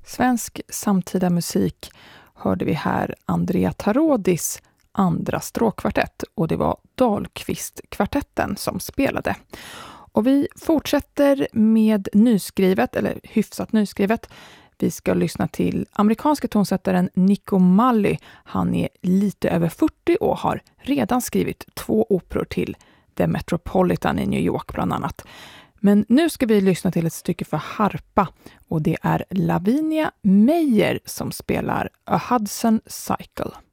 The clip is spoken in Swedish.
Svensk samtida musik hörde vi här Andrea Tarodis andra stråkkvartett och det var Dahlqvist-kvartetten som spelade. Och vi fortsätter med nyskrivet, eller hyfsat nyskrivet. Vi ska lyssna till amerikanska tonsättaren Nico Mulley. Han är lite över 40 och har redan skrivit 2 operor till The Metropolitan i New York bland annat. Men nu ska vi lyssna till ett stycke för harpa och det är Lavinia Meyer som spelar A Hudson Cycle.